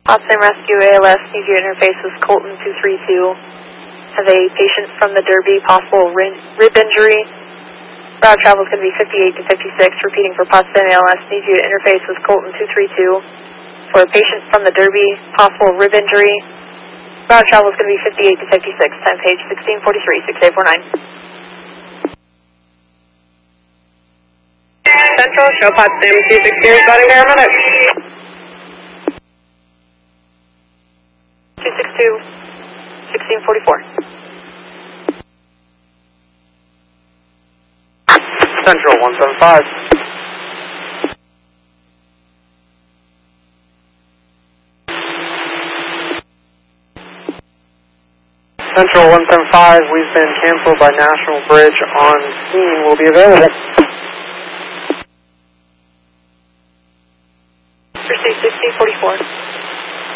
Potsdam Rescue ALS, need you to interface with Colton 232. Have a patient from the Derby, possible rib injury. Route travel is going to be 58 to 56. Repeating for Potsdam ALS, need you to interface with Colton 232. For a patient from the Derby, possible rib injury. Route travel is going to be 58 to 56. Time page 1643, 6849. Central, show Potsdam 260, spotting paramedic. 262, 1644. Central 175. Central 175, we've been canceled by National Bridge on scene. Will be available.